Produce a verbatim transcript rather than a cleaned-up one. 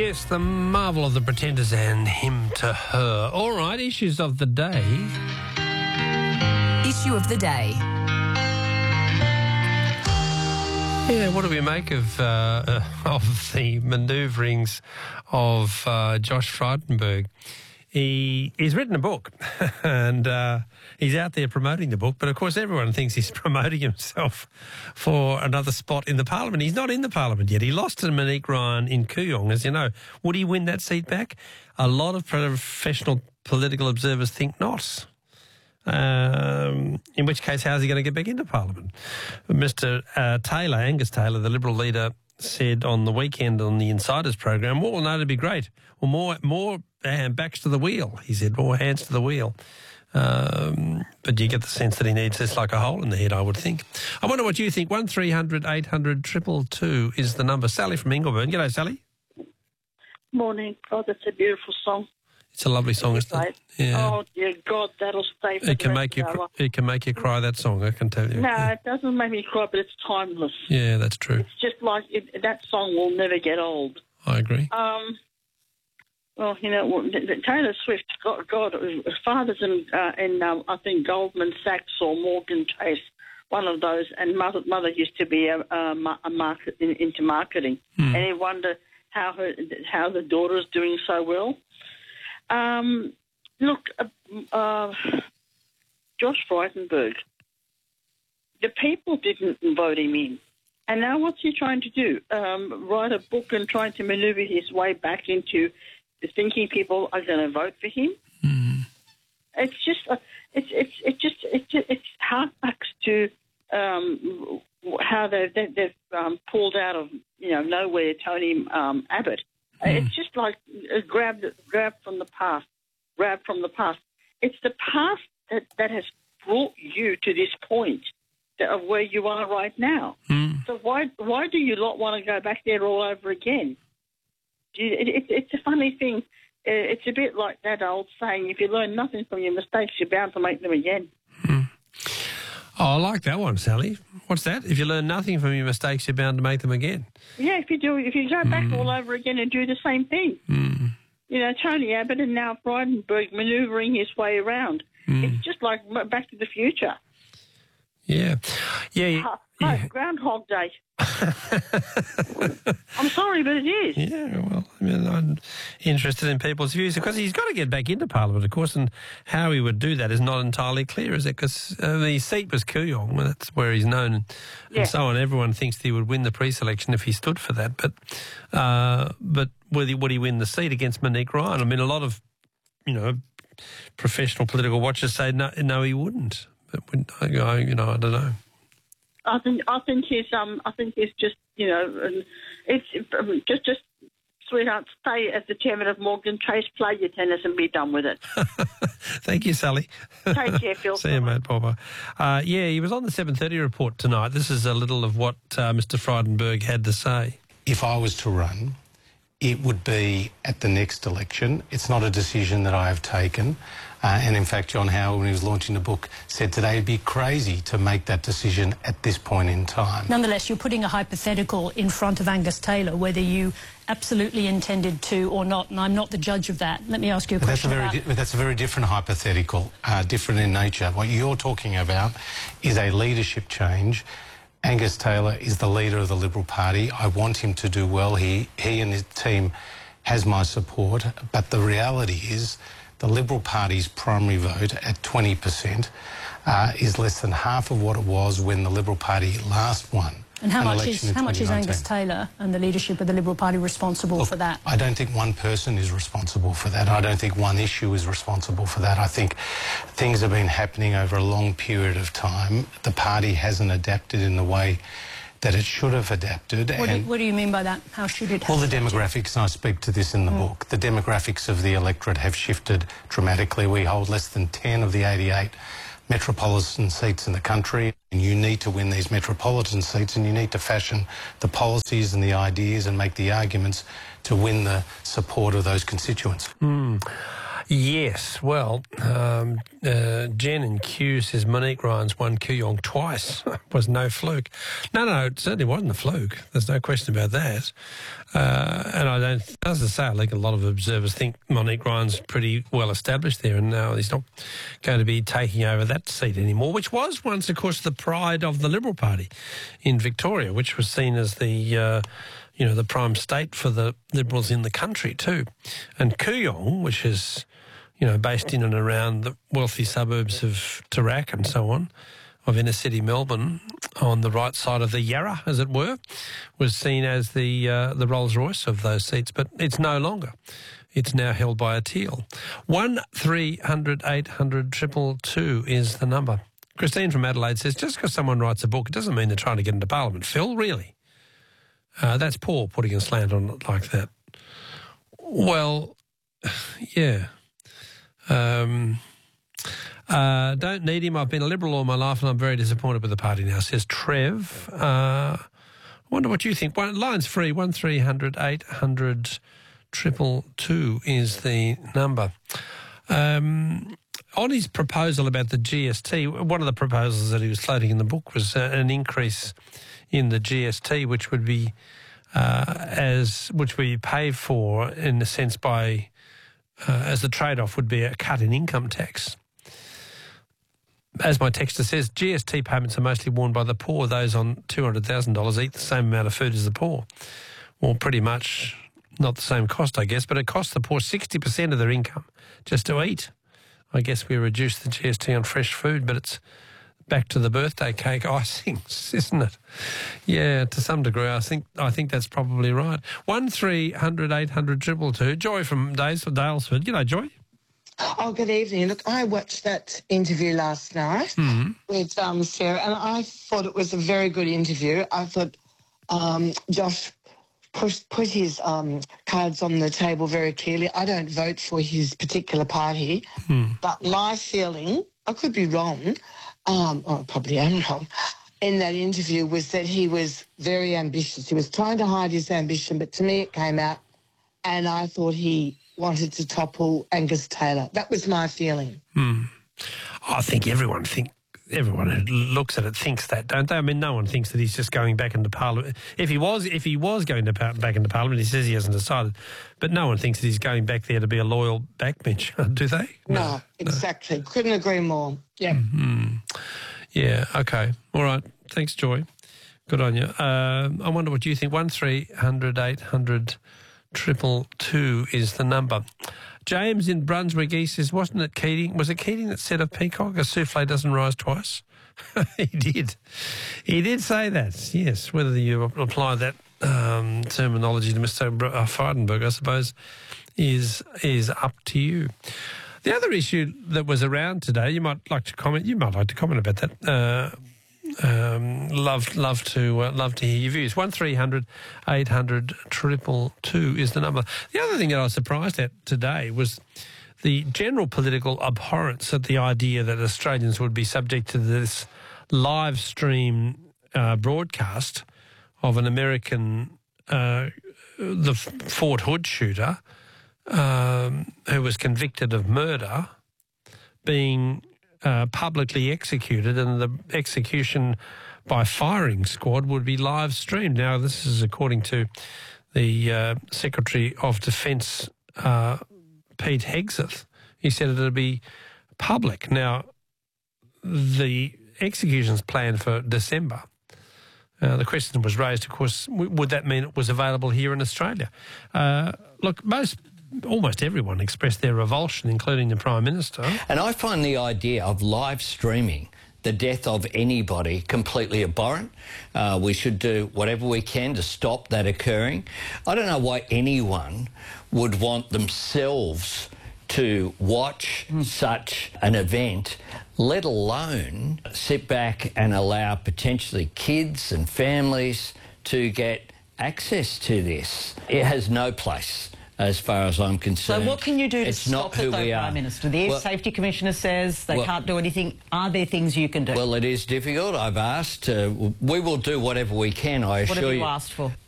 Yes, the marvel of the Pretenders and Him to Her. All right, issues of the day. Issue of the day. Yeah, what do we make of uh, of the manoeuvrings of uh, Josh Frydenberg? He he's written a book and uh, he's out there promoting the book, but of course everyone thinks he's promoting himself for another spot in the parliament. He's not in the parliament yet. He lost to Monique Ryan in Kooyong, as you know. Would he win that seat back? A lot of professional political observers think not. Um, in which case, how's he going to get back into Parliament? Mister Uh, Taylor, Angus Taylor, the Liberal leader, said on the weekend on the Insiders program, well, no, it'd be great. Well, more more uh, backs to the wheel, he said, more hands to the wheel. Um, but you get the sense that he needs this like a hole in the head, I would think. I wonder what you think. one three hundred eight hundred two two two is the number. Sally from Ingleburn. G'day, Sally. Morning. Oh, that's a beautiful song. It's a lovely song, isn't it? Yeah. Oh, dear God, that'll stay for it can the make you rest of our cr- It can make you cry, that song, I can tell you. No, yeah. It doesn't make me cry, but it's timeless. Yeah, that's true. It's just like it, that song will never get old. I agree. Um, well, you know, Taylor Swift, God, God fathers in, uh, in um, I think, Goldman Sachs or Morgan Chase, one of those, and mother, mother used to be a, a, a market in, into marketing, hmm. and you wonder how her how the daughter is doing so well. Um, look, uh, uh, Josh Frydenberg, the people didn't vote him in. And now what's he trying to do? Um, write a book and trying to manoeuvre his way back into thinking people are going to vote for him? Mm. It's just, uh, it's, it's, it just, it just, it's harkbacks to um, how they've, they've, they've um, pulled out of, you know, nowhere Tony um, Abbott. Mm. It's just like uh, grabbed, grabbed from the past, grabbed from the past. It's the past that, that has brought you to this point of where you are right now. Mm. So why why do you not want to go back there all over again? You, it, it, it's a funny thing. It's a bit like that old saying, if you learn nothing from your mistakes, you're bound to make them again. Mm. Oh, I like that one, Sally. What's that? If you learn nothing from your mistakes, you're bound to make them again. Yeah, if you do, if you go back mm. all over again and do the same thing. Mm. You know, Tony Abbott and now Frydenberg manoeuvring his way around. Mm. It's just like Back to the Future. Yeah. Yeah. yeah. Uh, yeah. Groundhog Day. I'm sorry, but it is. Yeah, well, I mean, I'm interested in people's views because he's got to get back into Parliament, of course, and how he would do that is not entirely clear, is it? Because uh, the seat was Kooyong, well, that's where he's known, and, yeah. and so on. Everyone thinks he would win the pre-selection if he stood for that, but uh, but would he, would he win the seat against Monique Ryan? I mean, a lot of, you know, professional political watchers say no, no, he wouldn't. But I, you know, I don't know. I think I think he's um I think he's just you know it's just just sweetheart, stay as the chairman of Morgan Chase, play your tennis and be done with it. Thank you, Sally. Take care, Phil. See you, mate, Papa. Uh, yeah, he was on the seven thirty report tonight. This is a little of what uh, Mister Frydenberg had to say. If I was to run, it would be at the next election. It's not a decision that I have taken. Uh, and in fact, John Howard, when he was launching the book, said today it'd be crazy to make that decision at this point in time. Nonetheless, you're putting a hypothetical in front of Angus Taylor, whether you absolutely intended to or not, and I'm not the judge of that. Let me ask you a but question that's a very about... That's a very different hypothetical, uh, different in nature. What you're talking about is a leadership change. Angus Taylor is the leader of the Liberal Party. I want him to do well. He, he and his team has my support, but the reality is the Liberal Party's primary vote at twenty percent uh, is less than half of what it was when the Liberal Party last won. And how much is how much is Angus Taylor and the leadership of the Liberal Party responsible Look, for that? I don't think one person is responsible for that. I don't think one issue is responsible for that. I think things have been happening over a long period of time. The party hasn't adapted in the way that it should have adapted. What, and do, what do you mean by that? How should it have Well, the adapted? demographics, and I speak to this in the mm. book, the demographics of the electorate have shifted dramatically. We hold less than ten of the eighty-eight metropolitan seats in the country, and you need to win these metropolitan seats, and you need to fashion the policies and the ideas and make the arguments to win the support of those constituents. Mm. Yes, well, um, uh, Jen in Kew says Monique Ryan's won Kooyong twice. Was no fluke. No, no, it certainly wasn't a fluke. There's no question about that. Uh, and I don't, as I say, I think a lot of observers think Monique Ryan's pretty well established there, and now he's not going to be taking over that seat anymore, which was once, of course, the pride of the Liberal Party in Victoria, which was seen as the... Uh, you know, the prime state for the Liberals in the country too. And Kooyong, which is, you know, based in and around the wealthy suburbs of Toorak and so on, of inner city Melbourne, on the right side of the Yarra, as it were, was seen as the uh, the Rolls-Royce of those seats, but it's no longer. It's now held by a Teal. One three hundred eight hundred triple two is the number. Christine from Adelaide says, just because someone writes a book, it doesn't mean they're trying to get into Parliament. Phil, really? Uh, that's poor, putting a slant on it like that. Well, yeah. Um, uh, don't need him. I've been a Liberal all my life and I'm very disappointed with the party now, says Trev. Uh, I wonder what you think. One, line's free, one three hundred eight hundred triple two is the number. Um, on his proposal about the G S T, one of the proposals that he was floating in the book was uh, an increase in the G S T, which would be uh, as which would be paid for in a sense by uh, as the trade-off would be a cut in income tax. As my texter says, G S T payments are mostly borne by the poor. Those on two hundred thousand dollars eat the same amount of food as the poor. Well, pretty much not the same cost, I guess, but it costs the poor sixty percent of their income just to eat. I guess we reduce the G S T on fresh food, but it's back to the birthday cake icings, isn't it? Yeah, to some degree, I think I think that's probably right. One three hundred eight hundred triple two. Joy from Daylesford. Daylesford. G'day, Joy. Oh, good evening. Look, I watched that interview last night mm-hmm. with um, Sarah, and I thought it was a very good interview. I thought um, Josh put, put his um, cards on the table very clearly. I don't vote for his particular party, mm. but my feeling, I could be wrong, Um, oh, I probably am wrong, in that interview was that he was very ambitious. He was trying to hide his ambition, but to me it came out, and I thought he wanted to topple Angus Taylor. That was my feeling. Hmm. I think everyone think everyone who looks at it thinks that, don't they? I mean, no one thinks that he's just going back into Parliament. If he was, if he was going to back into Parliament, he says he hasn't decided, but no one thinks that he's going back there to be a loyal backbench, do they? No, no exactly. No. Couldn't agree more. Yeah. Mm-hmm. Yeah. Okay. All right. Thanks, Joy. Good on you. Uh, I wonder what you think. One three hundred eight hundred triple two is the number. James in Brunswick East says, wasn't it Keating? Was it Keating that said of Peacock, a souffle doesn't rise twice? He did. He did say that, yes. Whether you apply that um, terminology to Mister Frydenberg, I suppose, is is up to you. The other issue that was around today, you might like to comment. You might like to comment about that. Uh, um, love, love to uh, love to hear your views. One three hundred eight hundred triple two is the number. The other thing that I was surprised at today was the general political abhorrence at the idea that Australians would be subject to this live stream uh, broadcast of an American, uh, the Fort Hood shooter, um, who was convicted of murder, being uh, publicly executed, and the execution by firing squad would be live streamed. Now, this is according to the uh, Secretary of Defence, uh, Pete Hegseth. He said it would be public. Now, the execution's planned for December. Uh, the question was raised, of course, w- would that mean it was available here in Australia? Uh, look, most, almost everyone expressed their revulsion, including the Prime Minister. And I find the idea of live streaming the death of anybody completely abhorrent. Uh, we should do whatever we can to stop that occurring. I don't know why anyone would want themselves to watch mm. such an event, let alone sit back and allow potentially kids and families to get access to this. It has no place, as far as I'm concerned. So what can you do to it's stop it, though, Prime Minister? The Air well, Safety Commissioner says they well, can't do anything. Are there things you can do? Well, it is difficult. I've asked. Uh, we will do whatever we can, I assure you. What have you asked for?